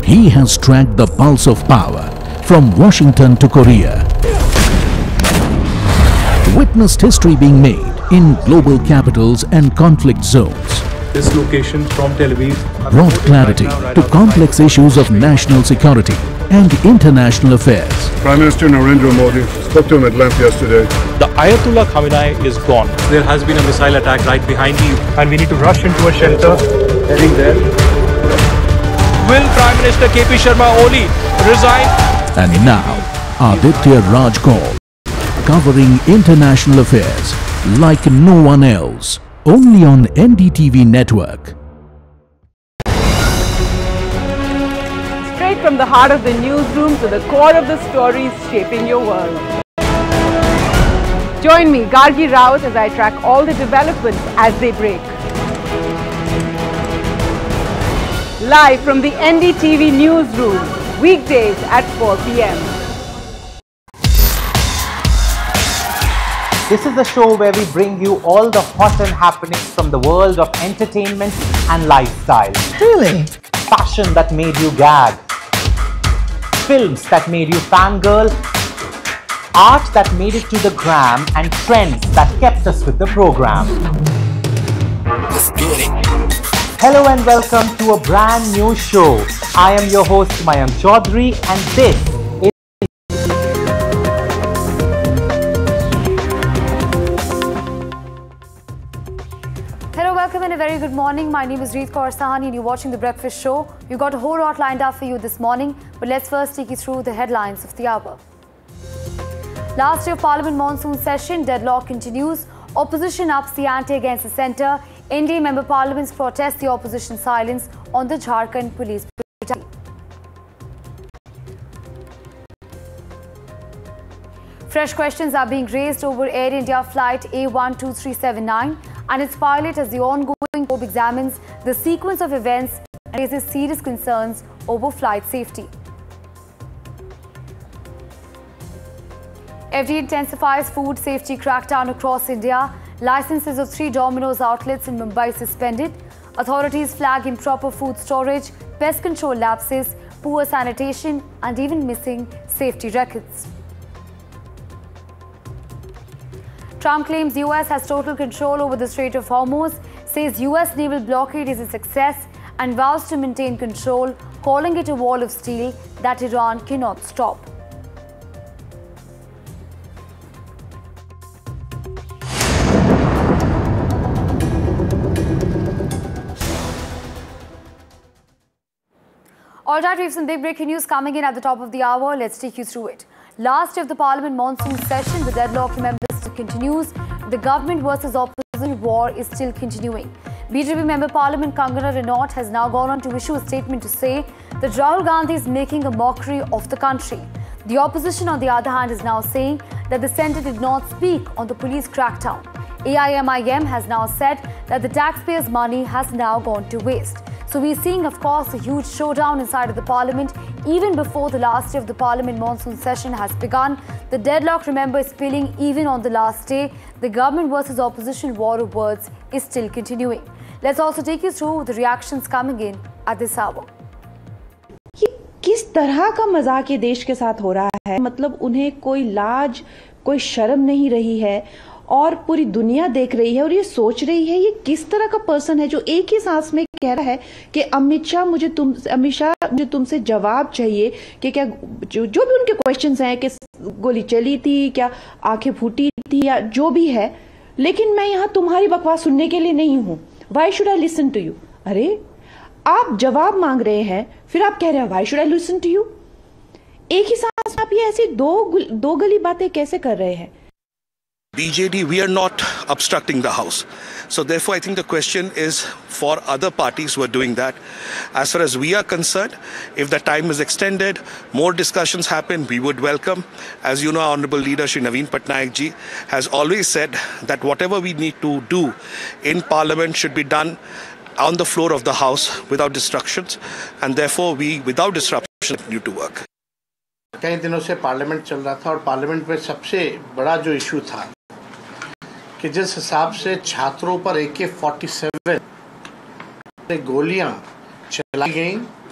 He has tracked the pulse of power from Washington to Korea. Witnessed history being made in global capitals and conflict zones. This location from Tel Aviv Brought clarity to complex issues of national security and international affairs. Prime Minister Narendra Modi spoke to him at length yesterday. The Ayatollah Khamenei is gone. There has been a missile attack right behind you, and we need to rush into a shelter. Heading there. Will Prime Minister KP Sharma Oli resign? And now, Aditya Raj Kaul, covering international affairs like no one else, only on NDTV network. Straight from the heart of the newsroom to the core of the stories shaping your world. Join me, Gargi Raut, as I track all the developments as they break. Live from the NDTV newsroom, weekdays at 4 p.m. This is the show where we bring you all the hot and happenings from the world of entertainment and lifestyle. Really? Fashion that made you gag. Films that made you fangirl. Art that made it to the gram, and trends that kept us with the program. Let's get it. Hello and welcome to a brand new show. I am your host Mayank Chaudhary, and this is Hello, welcome and a very good morning. My name is Reet Kaur Sahani and you're watching The Breakfast Show. We've got a whole lot lined up for you this morning, but let's first take you through the headlines of the hour. Last day of Parliament monsoon session, deadlock continues. Opposition ups the ante against the centre. NDA member parliaments protest the opposition silence on the Jharkhand police brutality. Fresh questions are being raised over Air India flight A12379 and its pilot as the ongoing probe examines the sequence of events and raises serious concerns over flight safety. FD intensifies food safety crackdown across India. Licenses of 3 Domino's outlets in Mumbai suspended. Authorities flag improper food storage, pest control lapses, poor sanitation and even missing safety records. Trump claims US has total control over the Strait of Hormuz, says US naval blockade is a success and vows to maintain control, calling it a wall of steel that Iran cannot stop. Alright, we have some big breaking news coming in at the top of the hour. Let's take you through it. Last day of the Parliament monsoon session, the deadlock remembers continues. The government versus opposition war is still continuing. BJP member Parliament Kangana Ranaut has now gone on to issue a statement to say that Rahul Gandhi is making a mockery of the country. The opposition, on the other hand, is now saying that the centre did not speak on the police crackdown. AIMIM has now said that the taxpayers' money has now gone to waste. So we're seeing, of course, a huge showdown inside of the Parliament. Even before the last day of the Parliament monsoon session has begun, the deadlock, remember, is spilling even on the last day. The government versus opposition war of words is still continuing. Let's also take you through the reactions coming in at this hour. किस तरह का मजाक ये देश के साथ हो रहा है? मतलब उन्हें कोई लाज, कोई शर्म नहीं रही है और पूरी दुनिया देख रही है और ये सोच रही है ये किस तरह का पर्सन है जो एक ही सांस में कह रहा है कि अमित शाह मुझे तुमसे जवाब चाहिए कि क्या जो भी उनके क्वेश्चंस हैं कि गोली चली थी, क्या आंखें फूटी थी या जो भी है, लेकिन मैं यहाँ तुम्हारी बकवास सुनने के लिए नहीं हूँ. Why should I listen to you? अरे आप जवाब मांग रहे हैं, फिर आप कह रहे हैं Why should I listen to you? एक ही सांस में आप ये ऐसी दो गली बातें कैसे कर रहे हैं? BJD, we are not obstructing the House. So therefore, I think the question is for other parties who are doing that. As far as we are concerned, if the time is extended, more discussions happen, we would welcome. As you know, our Honorable Leader Shri Naveen Patnaik ji has always said that whatever we need to do in Parliament should be done on the floor of the House without disruptions. And therefore, we, without disruption, continue to work. कई दिनों से parliament चल रहा था और parliament में सबसे बड़ा जो इशू था कि जिस हिसाब से छात्रों पर AK-47 गोलियां चलाई गईं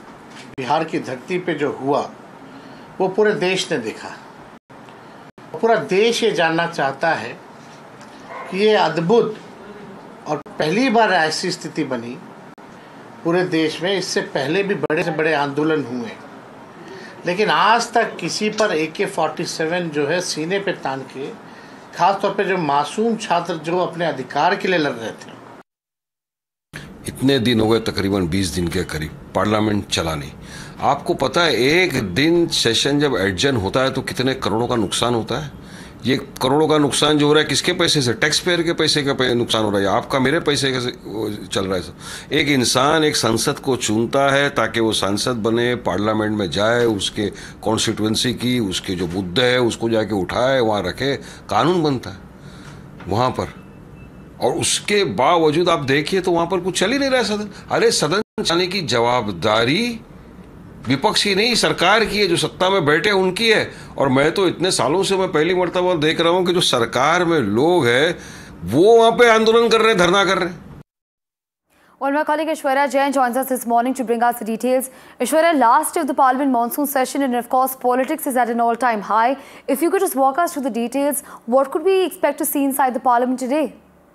बिहार की धरती पे जो हुआ वो पूरे देश ने देखा। पूरा देश ये जानना चाहता है कि ये अद्भुत और पहली बार ऐसी स्थिति बनी पूरे देश में। इससे पहले भी बड़े से बड़े आंदोलन हुए, लेकिन आज तक किसी पर AK-47 जो है सीने पे तान के, खास तौर पे जो मासूम छात्र जो अपने अधिकार के लिए लड़ रहे थे। इतने दिन हो गए, तकरीबन 20 दिन के करीब पार्लियामेंट चला नहीं। आपको पता है एक दिन सेशन जब एडजर्न होता है तो कितने करोड़ों का नुकसान होता है। ये करोड़ों का नुकसान जो हो रहा है किसके पैसे से? टैक्स पेयर के पैसे का नुकसान हो रहा है, आपका मेरे पैसे का चल रहा है। एक इंसान एक सांसद को चुनता है ताकि वो सांसद बने, पार्लियामेंट में जाए, उसके कॉन्स्टिट्यूंसी की उसके जो मुद्दे है उसको जाके उठाए, वहाँ रखे, कानून बनता है वहाँ पर। और उसके बावजूद आप देखिए तो वहाँ पर कुछ चल ही नहीं रहा है सदन। अरे सदन चलाने की जवाबदारी विपक्ष की नहीं, सरकार की है। जो सत्ता में बैठे उनकी है। और मैं तो इतने सालों से मैं पहली मर्तबा देख रहा हूं कि जो सरकार में लोग हैं वो वहां पे आंदोलन कर रहे हैं, धरना कर रहे हैं। Well, my colleague Aishwarya Jain joins us this morning to bring us the details. Aishwarya, last of the Parliament monsoon session, and of course politics is at an all-time high. If you could just walk us through the details, what could we expect to see inside the Parliament today?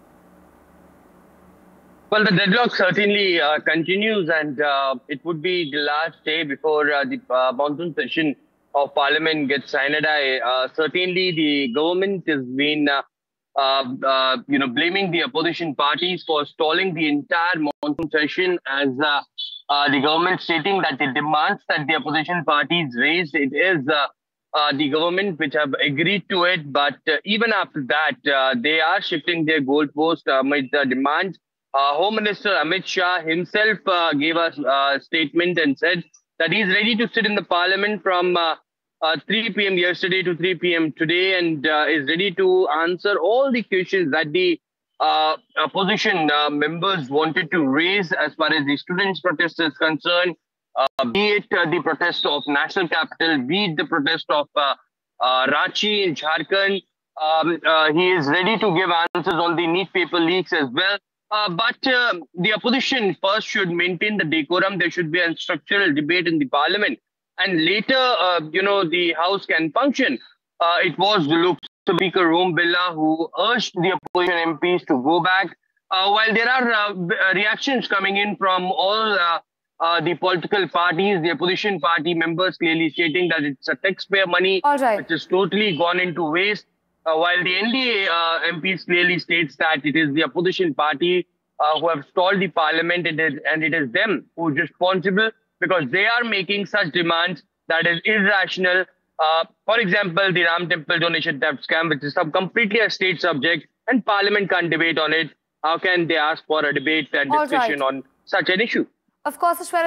Well, the deadlock certainly continues, and it would be the last day before the monsoon session of Parliament gets signed. Certainly, the government has been, blaming the opposition parties for stalling the entire monsoon session, as the government stating that the demands that the opposition parties raised, it is the government which have agreed to it. But even after that, they are shifting their goalpost amid the demands. Home Minister Amit Shah himself gave us a statement and said that he's ready to sit in the Parliament from 3 p.m. yesterday to 3 p.m. today, and is ready to answer all the questions that the opposition members wanted to raise as far as the students' protest is concerned, be it the protest of National Capital, be it the protest of Ranchi in Jharkhand. He is ready to give answers on the NEET paper leaks as well. But the opposition first should maintain the decorum. There should be a structural debate in the Parliament, and later, the House can function. It was the Lok Sabha Speaker Om Birla who urged the opposition MPs to go back. While there are reactions coming in from all the political parties, the opposition party members clearly stating that it's a taxpayer money, which is totally gone into waste. While the NDA MPs clearly states that it is the opposition party who have stalled the Parliament, and it is them who is responsible because they are making such demands that is irrational. For example, the Ram Temple donation theft scam, which is completely a state subject, and Parliament can't debate on it. How can they ask for a debate and discussion on such an issue? Of course, Aishwarya.